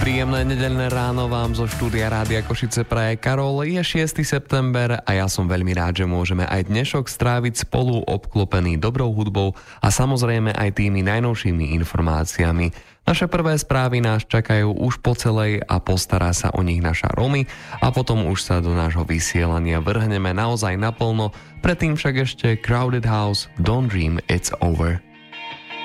Príjemné nedeľné ráno vám zo štúdia Rádia Košice praje Karol. Je 6. september a ja som veľmi rád, že môžeme aj dnešok stráviť spolu obklopený dobrou hudbou a samozrejme aj tými najnovšími informáciami. Naše prvé správy nás čakajú už po celej a postará sa o nich naša Romy a potom už sa do nášho vysielania vrhneme naozaj naplno. Predtým však ešte Crowded House, Don't Dream It's Over.